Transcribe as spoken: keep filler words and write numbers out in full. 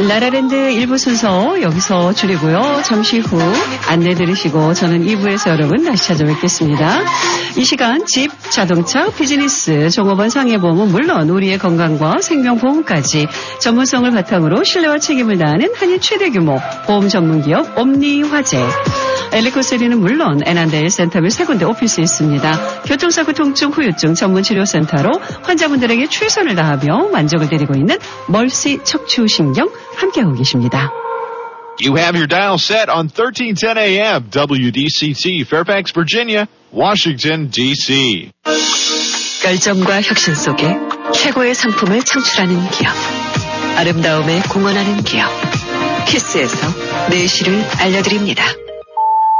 라라랜드 일 부 순서 여기서 줄이고요. 잠시 후 안내 들으시고 저는 이 부에서 여러분 다시 찾아뵙겠습니다. 이 시간 집, 자동차, 비즈니스, 종업원 상해보험은 물론 우리의 건강과 생명보험까지 전문성을 바탕으로 신뢰와 책임을 다하는 한일 최대 규모 보험 전문기업 옴니화재. 엘리코세리는 물론 애난데일 센터빌 세 군데 오피스에 있습니다. 교통사고 통증 후유증 전문치료센터로 환자분들에게 최선을 다하며 만족을 드리고 있는 멀시 척추신경 함께하고 계십니다. You have your dial set on thirteen ten A M W D C T Fairfax, Virginia, Washington, D C 열정과 혁신 속에 최고의 상품을 창출하는 기업. 아름다움에 공헌하는 기업. 키스에서 내실을 알려드립니다.